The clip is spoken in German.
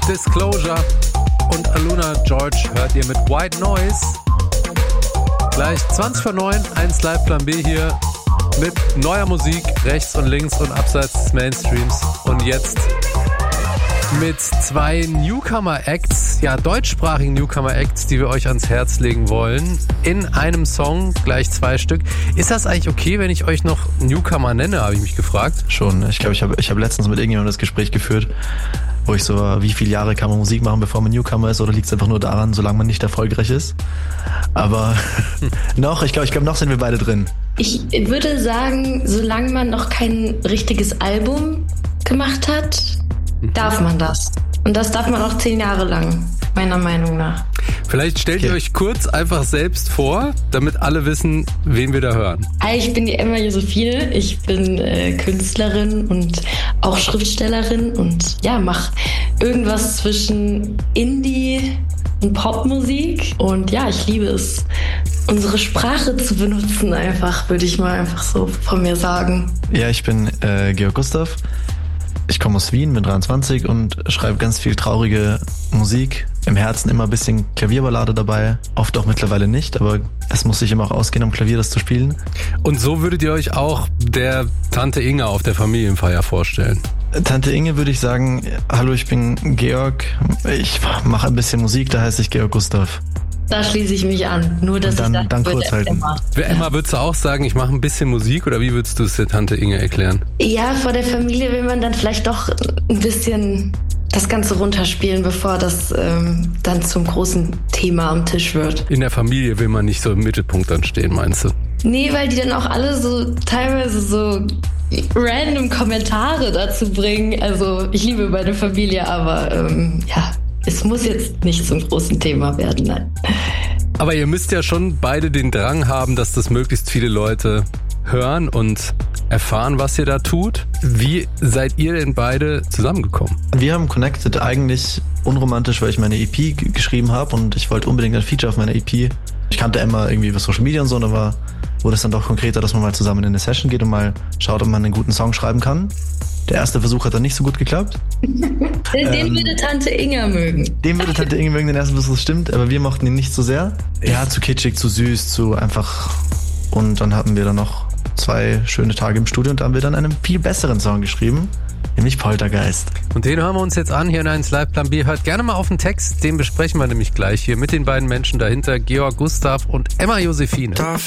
Disclosure und Aluna George hört ihr mit White Noise. Gleich 20 vor 9, 1 Live Plan B hier mit neuer Musik rechts und links und abseits des Mainstreams. Und jetzt mit 2 Newcomer-Acts, ja deutschsprachigen Newcomer-Acts, die wir euch ans Herz legen wollen. In einem Song, gleich 2 Stück. Ist das eigentlich okay, wenn ich euch noch Newcomer nenne, habe ich mich gefragt? Schon, ich glaube, ich hab letztens mit irgendjemandem das Gespräch geführt, wo ich so, wie viele Jahre kann man Musik machen, bevor man Newcomer ist, oder liegt es einfach nur daran, solange man nicht erfolgreich ist? Aber ich glaube, noch sind wir beide drin. Ich würde sagen, solange man noch kein richtiges Album gemacht hat, darf man das. Und das darf man auch 10 Jahre lang, meiner Meinung nach. Vielleicht stellt ihr euch kurz einfach selbst vor, damit alle wissen, wen wir da hören. Hi, ich bin die Emma Josephine. Ich bin Künstlerin und auch Schriftstellerin und ja, mache irgendwas zwischen Indie und Popmusik. Und ja, ich liebe es, unsere Sprache zu benutzen einfach, würde ich mal einfach so von mir sagen. Ja, ich bin Georg Gustav. Ich komme aus Wien, bin 23 und schreibe ganz viel traurige Musik. Im Herzen immer ein bisschen Klavierballade dabei. Oft auch mittlerweile nicht, aber es muss sich immer auch ausgehen, am Klavier das zu spielen. Und so würdet ihr euch auch der Tante Inge auf der Familienfeier vorstellen? Tante Inge würde ich sagen, hallo, ich bin Georg. Ich mache ein bisschen Musik, da heiße ich Georg Gustav. Da schließe ich mich an. Nur, dass dann kurz halten. Emma, würdest du auch sagen, ich mache ein bisschen Musik, oder wie würdest du es der Tante Inge erklären? Ja, vor der Familie will man dann vielleicht doch ein bisschen das Ganze runterspielen, bevor das dann zum großen Thema am Tisch wird. In der Familie will man nicht so im Mittelpunkt dann stehen, meinst du? Nee, weil die dann auch alle so teilweise so random Kommentare dazu bringen. Also ich liebe meine Familie, aber ja, es muss jetzt nicht zum großen Thema werden, nein. Aber ihr müsst ja schon beide den Drang haben, dass das möglichst viele Leute hören und erfahren, was ihr da tut. Wie seid ihr denn beide zusammengekommen? Wir haben connected eigentlich unromantisch, weil ich meine EP geschrieben habe und ich wollte unbedingt ein Feature auf meiner EP. Ich kannte Emma irgendwie über Social Media und so, und da wurde es dann doch konkreter, dass man mal zusammen in eine Session geht und mal schaut, ob man einen guten Song schreiben kann. Der erste Versuch hat dann nicht so gut geklappt. Den würde Tante Inga mögen. Den würde Tante Inga mögen, den ersten Versuch, das stimmt, aber wir mochten ihn nicht so sehr. Ja, zu kitschig, zu süß, zu einfach. Und dann hatten wir dann noch 2 schöne Tage im Studio und da haben wir dann einen viel besseren Song geschrieben, nämlich Poltergeist. Und den hören wir uns jetzt an hier in 1 Live Plan B. Hört gerne mal auf den Text, den besprechen wir nämlich gleich hier mit den beiden Menschen dahinter, Georg Gustav und Emma Josephine. Darf